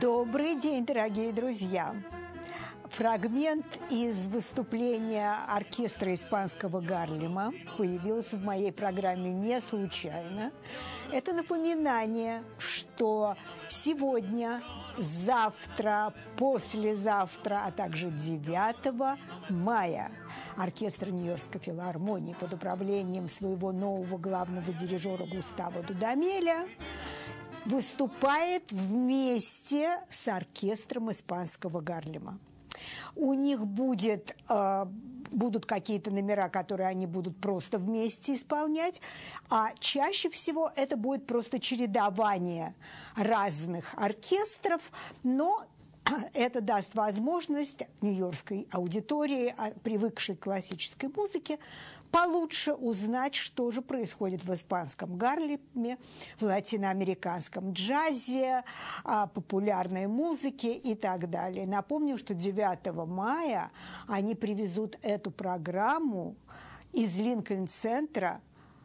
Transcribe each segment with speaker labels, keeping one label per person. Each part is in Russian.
Speaker 1: Добрый день, дорогие друзья! Фрагмент из выступления оркестра испанского Гарлема появился в моей программе не случайно. Это напоминание, что сегодня, завтра, послезавтра, а также 9 мая оркестр Нью-Йоркской филармонии под управлением своего нового главного дирижера Густаво Дудамеля выступает вместе с оркестром испанского Гарлема. У них будут какие-то номера, которые они будут просто вместе исполнять, а чаще всего это будет просто чередование разных оркестров, но это даст возможность нью-йоркской аудитории, привыкшей к классической музыке, получше узнать, что же происходит в испанском Гарлеме, в латиноамериканском джазе, популярной музыке и так далее. Напомню, что 9 мая они привезут эту программу из Линкольн-центра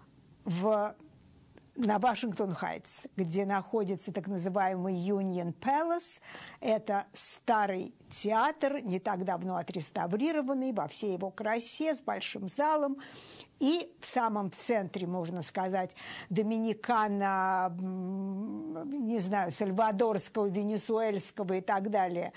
Speaker 1: на Вашингтон-Хайтс, где находится так называемый Union Palace. Это старый театр, не так давно отреставрированный, во всей его красе, с большим залом. И в самом центре, можно сказать, доминикано, не знаю, сальвадорского, венесуэльского и так далее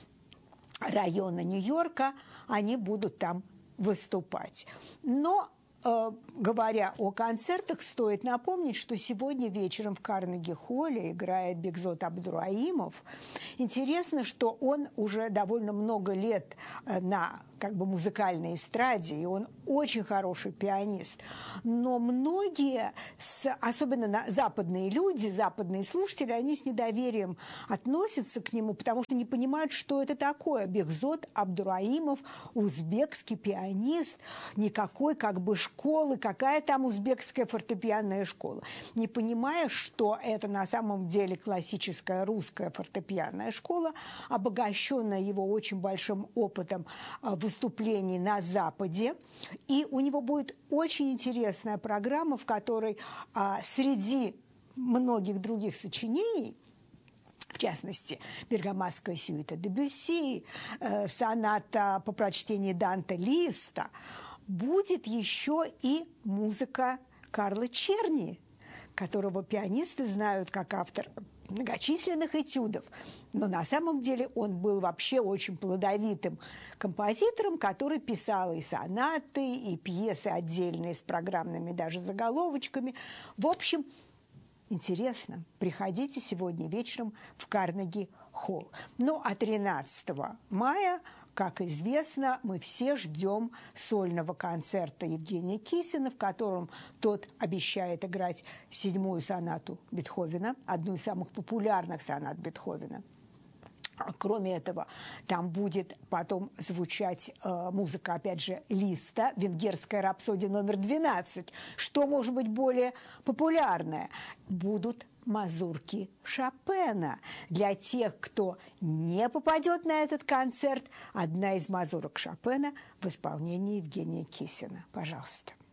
Speaker 1: района Нью-Йорка, они будут там выступать. Но говоря о концертах, стоит напомнить, что сегодня вечером в Карнеги-холле играет Бекзот Абдураимов. Интересно, что он уже довольно много лет на музыкальной эстраде, и он очень хороший пианист. Но многие, особенно западные люди, западные слушатели, они с недоверием относятся к нему, потому что не понимают, что это такое. Бекзот Абдураимов, узбекский пианист, никакой школы, какая там узбекская фортепианная школа. Не понимая, что это на самом деле классическая русская фортепианная школа, обогащенная его очень большим опытом выступлений на Западе. И у него будет очень интересная программа, в которой среди многих других сочинений, в частности, «Бергамасская сюита Дебюсси», соната по прочтении Данте Листа, будет еще и музыка Карла Черни, которого пианисты знают как автор многочисленных этюдов. Но на самом деле он был вообще очень плодовитым композитором, который писал и сонаты, и пьесы отдельные с программными даже заголовочками. В общем, интересно. Приходите сегодня вечером в Карнеги-холл. Ну, а 13 мая, как известно, мы все ждем сольного концерта Евгения Кисина, в котором тот обещает играть 7-ю сонату Бетховена, одну из самых популярных сонат Бетховена. Кроме этого, там будет потом звучать музыка, опять же, Листа, «Венгерская рапсодия номер 12». Что может быть более популярное? Будут мазурки Шопена. Для тех, кто не попадет на этот концерт, одна из мазурок Шопена в исполнении Евгения Кисина. Пожалуйста.